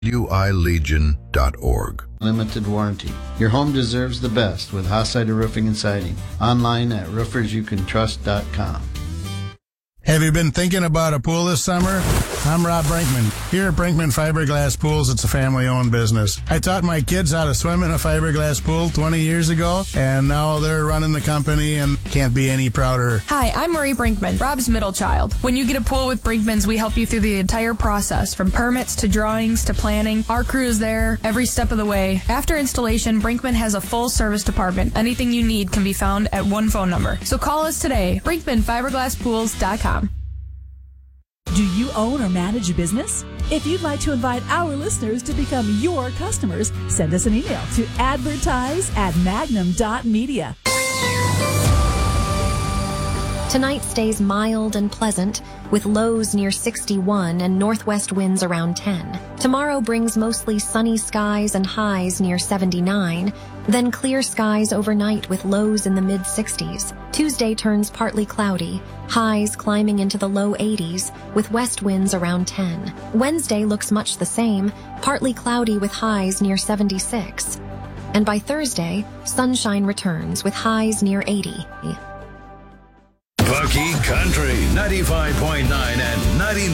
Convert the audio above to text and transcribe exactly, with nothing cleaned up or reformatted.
W I Legion dot org. Limited warranty. Your home deserves the best with Hossider Roofing and Siding. Online at roofers you can trust dot com. Have you been thinking about a pool this summer? I'm Rob Brinkman. Here at Brinkman Fiberglass Pools, it's a family-owned business. I taught my kids how to swim in a fiberglass pool twenty years ago, and now they're running the company and can't be any prouder. Hi, I'm Marie Brinkman, Rob's middle child. When you get a pool with Brinkmans, we help you through the entire process, from permits to drawings to planning. Our crew is there every step of the way. After installation, Brinkman has a full service department. Anything you need can be found at one phone number. So call us today, brinkman fiberglass pools dot com. Do you own or manage a business? If you'd like to invite our listeners to become your customers, send us an email to advertise at magnum dot media. Tonight stays mild and pleasant, with lows near sixty-one and northwest winds around ten. Tomorrow brings mostly sunny skies and highs near seventy-nine, then clear skies overnight with lows in the mid-sixties. Tuesday turns partly cloudy, highs climbing into the low eighties, with west winds around ten. Wednesday looks much the same, partly cloudy with highs near seventy-six. And by Thursday, sunshine returns with highs near eighty. Bucky Country ninety-five point nine and ninety.